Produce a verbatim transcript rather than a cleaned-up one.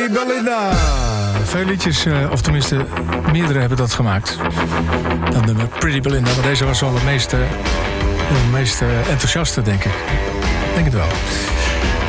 Pretty Belinda. Veel liedjes, uh, of tenminste, meerdere hebben dat gemaakt. Dat nummer Pretty Belinda, maar deze was wel het meest, uh, het meest uh, enthousiaste, denk ik. Denk het wel.